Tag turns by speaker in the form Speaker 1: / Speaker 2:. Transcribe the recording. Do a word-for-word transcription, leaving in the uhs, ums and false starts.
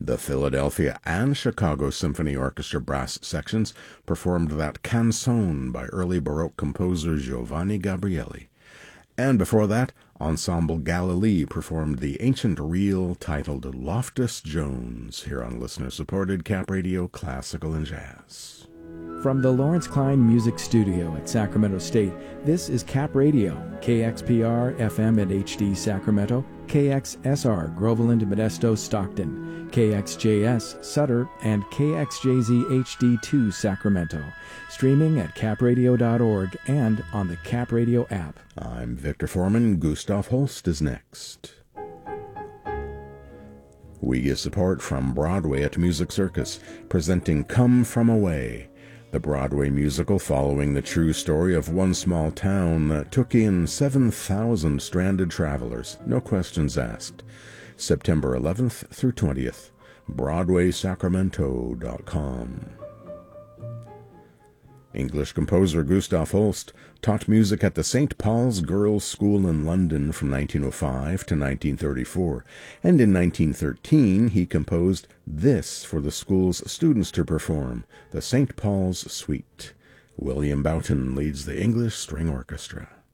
Speaker 1: The Philadelphia and Chicago Symphony Orchestra brass sections performed that Canzone by early Baroque composer Giovanni Gabrieli. And before that, Ensemble Galilee performed the ancient reel titled Loftus Jones, here on listener-supported Cap Radio Classical and Jazz.
Speaker 2: From the Lawrence Klein Music Studio at Sacramento State, this is Cap Radio, K X P R F M at H D Sacramento, K X S R Groveland, Modesto, Stockton, K X J S Sutter, and K X J Z H D two Sacramento. Streaming at cap radio dot org and on the Cap Radio app.
Speaker 1: I'm Victor Foreman. Gustav Holst is next. We get support from Broadway at Music Circus, presenting Come From Away, the Broadway musical following the true story of one small town that took in seven thousand stranded travelers, no questions asked. September eleventh through twentieth, broadway sacramento dot com. English composer Gustav Holst taught music at the Saint Paul's Girls' School in London from nineteen oh five to nineteen thirty-four, and in nineteen thirteen he composed this for the school's students to perform, the Saint Paul's Suite. William Boughton leads the English String Orchestra.